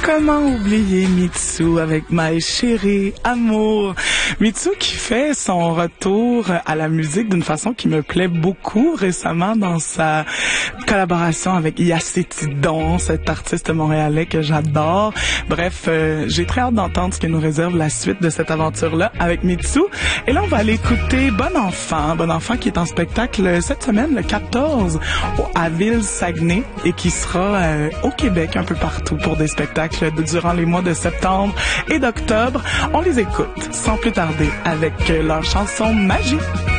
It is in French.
Comment oublier Mitsou avec My Chérie Amour. Mitsou qui fait son retour à la musique d'une façon qui me plaît beaucoup récemment dans sa collaboration avec Yacetidon, cet artiste montréalais que j'adore. Bref, j'ai très hâte d'entendre ce que nous réserve la suite de cette aventure-là avec Mitsou. Et là, on va aller écouter Bon Enfant qui est en spectacle cette semaine, le 14, à Ville-Saguenay et qui sera au Québec un peu partout pour des spectacles durant les mois de septembre et d'octobre. On les écoute sans plus tarder avec leur chanson Magie.